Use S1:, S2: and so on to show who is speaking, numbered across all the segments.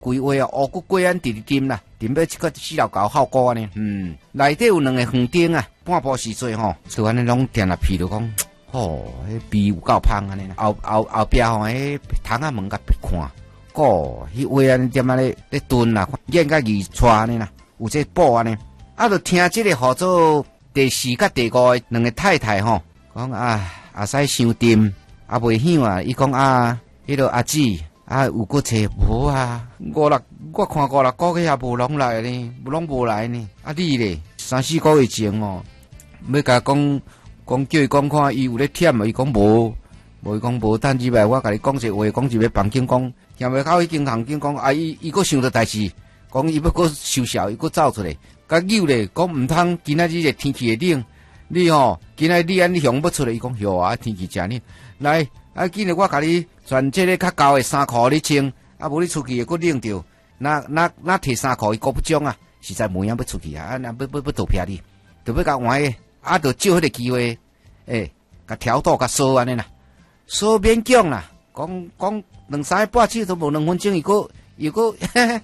S1: 规划啊，乌骨粿安直直浸啦，浸要一个四老高效果安尼。内底有两个园丁啊，半晡时做吼，做安尼拢点了皮就讲，吼，迄味有够香安尼啦。后壁吼，迄窗仔门甲看，迄话安尼点啊咧炖啦，演甲二出安尼啦，有这补安尼。啊，就听这个号做第4甲第5个两个太太吼，讲啊使伤甜，啊袂香啊，伊讲迄个阿姊。有个找无啊？5、6，我看5、6个月也无拢来呢，拢无来呢。你咧3、4个月前哦，要甲讲叫伊讲看，伊有咧忝啊？伊讲无，伊讲无。等入来，我甲你讲一话，讲一个房间讲，行袂口迄间房间讲，伊搁想到代志，讲伊要搁收小，伊搁走出来。甲扭咧，讲毋通，今仔日个天气会冷，你今仔日安尼熊要出来，伊讲哟啊，天气真冷，来。今日我甲你选这个较厚的衫裤你穿，无你出去会搁冷着。那摕衫裤伊搁不中啊，实在无影要出去啊，要倒撇你，就要甲换个，就借迄个机会，甲调度甲烧安尼啦，烧勉强啦，讲2、3个半次都无2分钟，伊搁又搁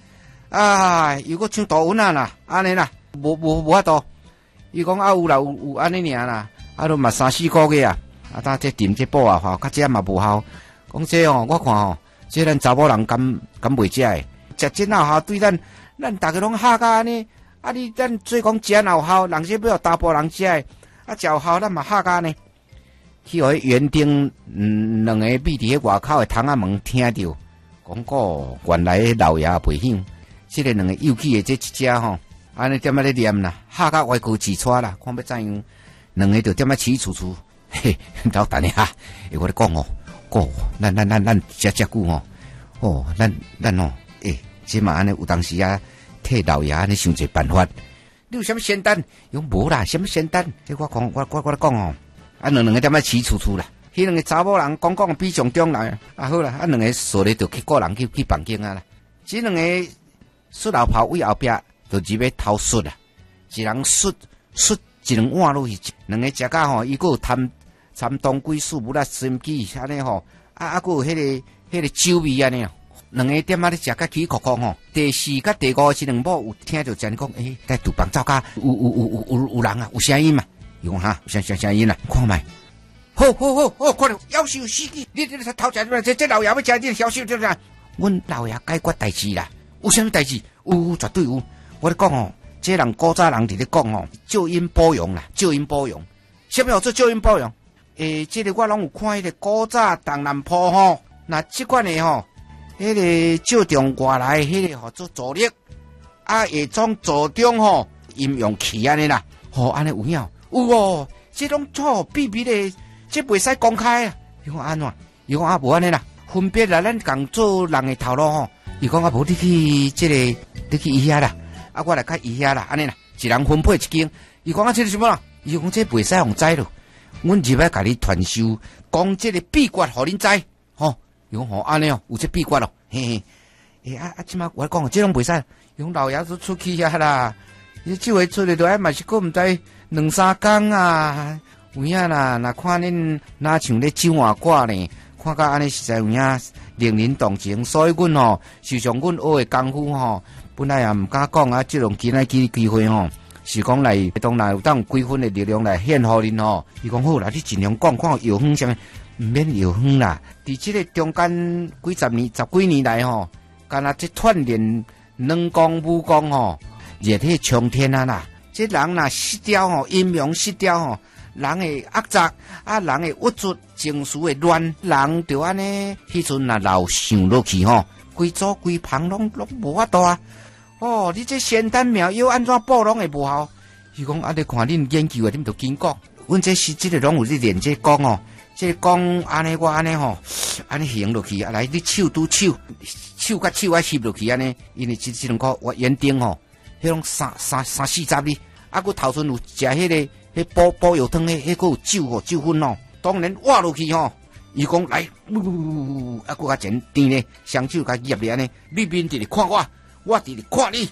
S1: 唱大文啦，安尼啦，无法度。伊讲有啦有安尼尔啦，都嘛3、4个月啊。当这炖这补啊，较这嘛无效。讲这我看这咱查某人敢袂食诶，食真有效，对咱大家拢哈甲安尼。你咱做讲食有效，人这要大部人食诶，食有效，咱嘛哈甲安尼。去互园丁两个秘伫迄外口诶窗仔门听着，讲原来老爷袂响。这个两个幼气诶这一只安尼点仔咧念啦，哈甲歪高自撮啦，看要怎样，两个就点仔起楚楚。嘿，老等下哈，我咧讲咱遮久咱这嘛安尼有当时替老爷安尼想一个办法。你有啥物仙丹？用无啦，啥物仙丹？我咧讲两个点仔起楚楚啦。迄两个查某人讲比上中来好啦，两个说咧就去个人去房间啦。这两个xuất老泡位后壁就入要偷xuất啦，一人xuất一两碗落去，两个食甲伊个有参东归树木啦，心机安尼个有迄个酒味安尼两个点咧食甲起壳第4甲第5这两幕有听着真讲，在厨房走甲有人啊，有声音嘛？伊讲哈，有声音啦，看卖。好，看着夭寿死去，你偷食这老爷要食，你夭寿对不对？阮老爷解决代志啦，有啥物代志？有，绝对有。我咧讲这人古早人伫咧讲救阴保阳啦，救阴保阳。啥物叫做救阴保阳？这个我拢有看迄个古早东南坡那这款的迄个照中外来迄个做助力，下装助中阴阳气安尼啦，安尼有影有这种秘密的，这袂使公开啊。伊讲安怎？伊讲无安尼啦，分别啦，咱共做人的头路伊讲无你去你去伊遐啦，我来甲伊遐啦，安尼啦，一人分配一间。伊讲这是什么啦？伊讲这袂使互知咯。阮入来甲你传授，讲这个秘诀，互恁知，伊讲安尼有这秘诀咯，嘿，即马我讲这拢袂使，用老爷子出去啦，你这回出来就嘛是过毋知2、3天啊，有影啦，若看恁哪像咧酒碗挂呢，看甲安尼实在有影令人动情，所以阮事实上阮学的功夫本来也毋敢讲这种今仔机会是讲来当然有当几分的力量来献互恁伊讲好啦，你尽量讲看药方啥物，毋免药方啦。伫即个中间十几年来干那这锻炼能功武功热血冲天啊啦！这人若失调阴阳失调人会压杂人会郁卒，情绪会乱，人就安尼。迄阵若老想落去规组规旁拢无法度啊！你这仙丹妙药安怎补拢会无效？伊讲你看恁研究恁就紧讲，阮这是这个拢有咧练这讲这讲安尼我安尼安尼行落去来你手甲手翕落去安尼，因为这两个我园丁迄种三四十哩，佮头阵有食迄个补药汤迄个有酒粉当然挖落去伊讲来，佮较前甜咧，双手甲入咧安尼，你面伫咧看我伫咧看你，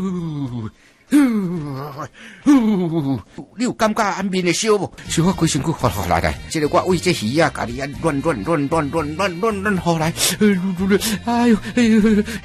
S1: 你有感觉安面的烧无？烧我规身躯，来，这个我为这鱼甲你乱，好来，哎呦。